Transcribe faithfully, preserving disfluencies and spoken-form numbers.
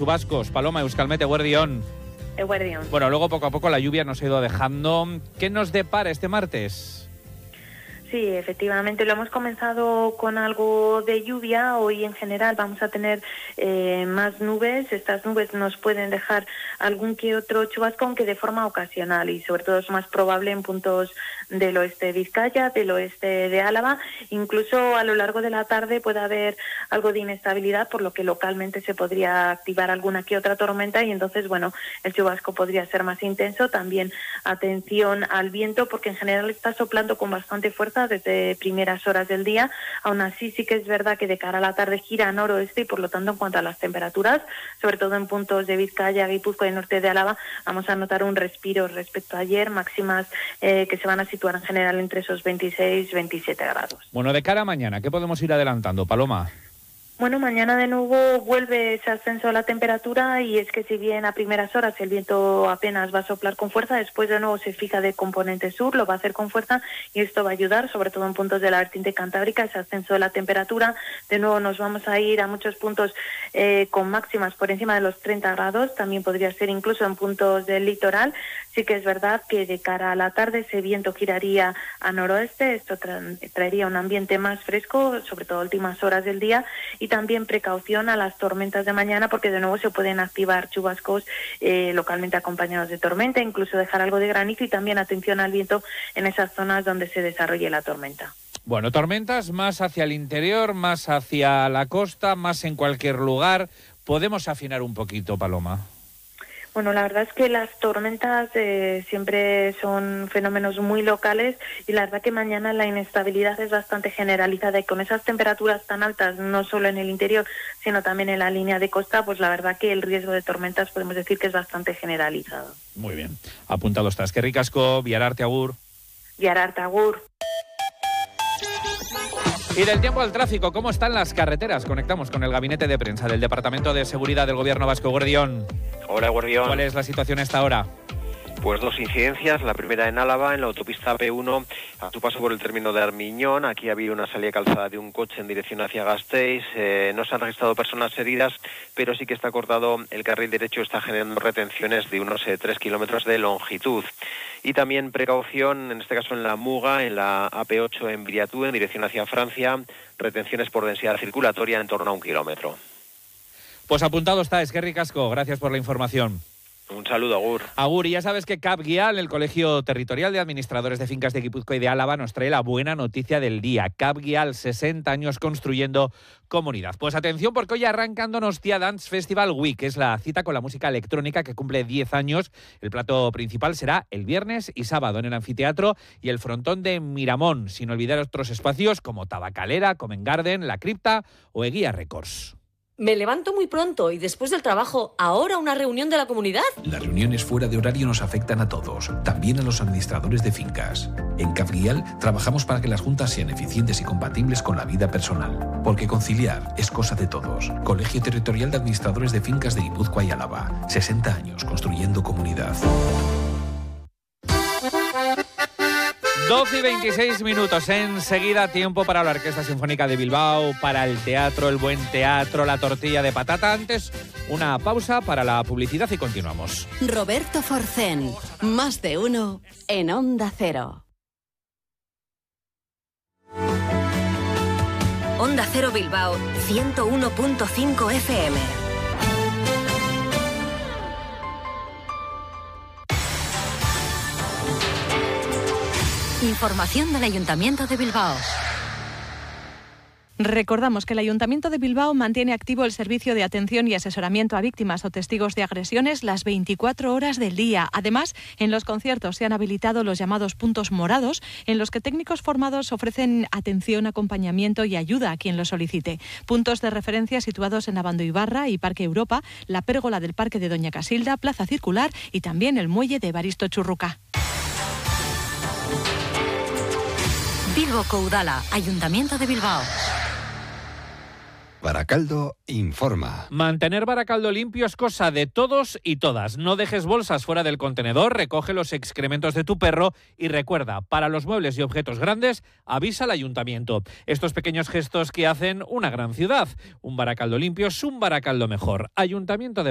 chubascos. Paloma, Euskalmet, eguerdión. Eguerdión. Bueno, luego poco a poco la lluvia nos ha ido dejando. ¿Qué nos depara este martes? Sí, efectivamente, lo hemos comenzado con algo de lluvia. Hoy en general vamos a tener eh, más nubes. Estas nubes nos pueden dejar algún que otro chubasco, aunque de forma ocasional, y sobre todo es más probable en puntos del oeste de Vizcaya, del oeste de Álava. Incluso a lo largo de la tarde puede haber algo de inestabilidad, por lo que localmente se podría activar alguna que otra tormenta y entonces, bueno, el chubasco podría ser más intenso. También atención al viento, porque en general está soplando con bastante fuerza desde primeras horas del día. Aún así sí que es verdad que de cara a la tarde gira a noroeste y por lo tanto en cuanto a las temperaturas, sobre todo en puntos de Vizcaya, Guipúzcoa y norte de Álava, vamos a notar un respiro respecto a ayer, máximas eh, que se van a situar en general entre esos veintiséis veintisiete grados. Bueno, de cara a mañana, ¿qué podemos ir adelantando, Paloma? Bueno, mañana de nuevo vuelve ese ascenso de la temperatura y es que si bien a primeras horas el viento apenas va a soplar con fuerza, después de nuevo se fija de componente sur, lo va a hacer con fuerza y esto va a ayudar, sobre todo en puntos de la vertiente cantábrica, ese ascenso de la temperatura. De nuevo nos vamos a ir a muchos puntos eh, con máximas por encima de los treinta grados, también podría ser incluso en puntos del litoral. Sí que es verdad que de cara a la tarde ese viento giraría a noroeste, esto tra- traería un ambiente más fresco, sobre todo a últimas horas del día, y también precaución a las tormentas de mañana, porque de nuevo se pueden activar chubascos eh, localmente acompañados de tormenta, incluso dejar algo de granizo, y también atención al viento en esas zonas donde se desarrolle la tormenta. Bueno, tormentas más hacia el interior, más hacia la costa, más en cualquier lugar. ¿Podemos afinar un poquito, Paloma? Bueno, la verdad es que las tormentas eh, siempre son fenómenos muy locales y la verdad que mañana la inestabilidad es bastante generalizada y con esas temperaturas tan altas, no solo en el interior, sino también en la línea de costa, pues la verdad que el riesgo de tormentas podemos decir que es bastante generalizado. Muy bien, apuntado estás. Qué ricasco, Viararte, agur. Viararte, agur. Y del tiempo al tráfico, ¿cómo están las carreteras? Conectamos con el gabinete de prensa del Departamento de Seguridad del Gobierno Vasco. Guardión. Hola, Guardión. ¿Cuál es la situación a esta hora? Pues dos incidencias, la primera en Álava, en la autopista P uno, a tu paso por el término de Armiñón. Aquí ha habido una salida calzada de un coche en dirección hacia Gasteiz. Eh, no se han registrado personas heridas, pero sí que está cortado el carril derecho, está generando retenciones de unos eh, tres kilómetros de longitud. Y también precaución, en este caso en la Muga, en la A P ocho en Viriatú, en dirección hacia Francia, retenciones por densidad circulatoria en torno a un kilómetro. Pues apuntado está, es que ricasco, gracias por la información. Un saludo, Agur. Agur, y ya sabes que CAPGIAL, el Colegio Territorial de Administradores de Fincas de Guipúzcoa y de Álava, nos trae la buena noticia del día. CAPGIAL, sesenta años construyendo comunidad. Pues atención, porque hoy arrancando Donostia Dance Festival Week, es la cita con la música electrónica que cumple diez años. El plato principal será el viernes y sábado en el anfiteatro y el frontón de Miramón, sin olvidar otros espacios como Tabacalera, Common Garden, La Cripta o Eguía Records. Me levanto muy pronto y después del trabajo, ¿ahora una reunión de la comunidad? Las reuniones fuera de horario nos afectan a todos, también a los administradores de fincas. En CAPGIAL trabajamos para que las juntas sean eficientes y compatibles con la vida personal, porque conciliar es cosa de todos. Colegio Territorial de Administradores de Fincas de Guipúzcoa y Álava. sesenta años construyendo comunidad. doce y veintiséis minutos, enseguida tiempo para la Orquesta Sinfónica de Bilbao, para el teatro, el buen teatro, la tortilla de patata. Antes, una pausa para la publicidad y continuamos. Roberto Forcén, más de uno en Onda Cero. Onda Cero Bilbao, ciento uno punto cinco F M. Información del Ayuntamiento de Bilbao. Recordamos que el Ayuntamiento de Bilbao mantiene activo el servicio de atención y asesoramiento a víctimas o testigos de agresiones las veinticuatro horas del día. Además, en los conciertos se han habilitado los llamados puntos morados, en los que técnicos formados ofrecen atención, acompañamiento y ayuda a quien lo solicite. Puntos de referencia situados en Abando Ibarra y Parque Europa, la pérgola del Parque de Doña Casilda, Plaza Circular y también el muelle de Evaristo Churruca. Bilbo Coudala, Ayuntamiento de Bilbao. Baracaldo informa. Mantener Baracaldo limpio es cosa de todos y todas. No dejes bolsas fuera del contenedor, recoge los excrementos de tu perro y recuerda, para los muebles y objetos grandes, avisa al ayuntamiento. Estos pequeños gestos que hacen una gran ciudad. Un Baracaldo limpio es un Baracaldo mejor. Ayuntamiento de